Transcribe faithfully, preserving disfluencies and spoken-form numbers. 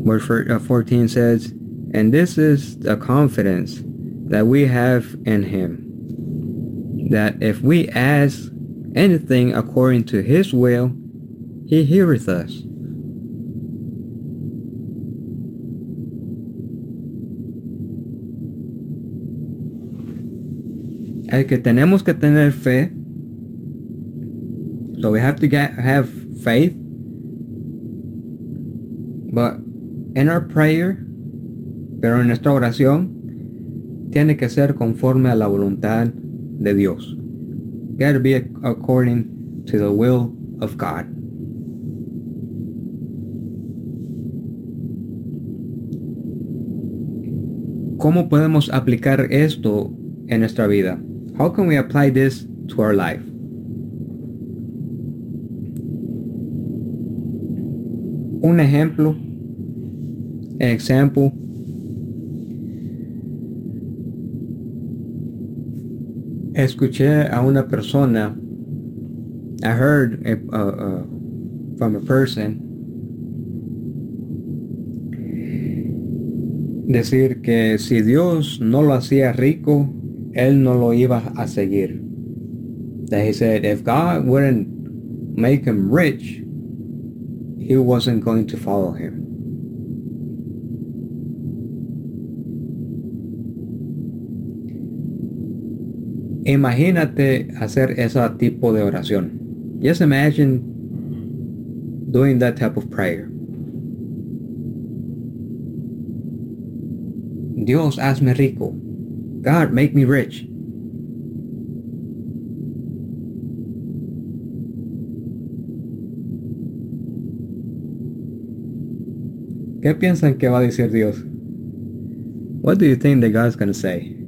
Verse fourteen says, and this is the confidence that we have in him, that if we ask anything according to his will, he heareth us. Es que tenemos que tener fe. So we have to get, have faith. But in our prayer, pero en nuestra oración, tiene que ser conforme a la voluntad de Dios. Got to be according to the will of God. ¿Cómo podemos aplicar esto en nuestra vida? How can we apply this to our life? Un ejemplo, an example, escuché a una persona, I heard a, uh, uh, from a person decir que si Dios no lo hacía rico, él no lo iba a seguir. That he said if God wouldn't make him rich, he wasn't going to follow him. Imagínate hacer ese tipo de oración. Just imagine doing that type of prayer. Dios, hazme rico. God, make me rich. ¿Qué piensan que va a decir Dios? What do you think that God's going to say?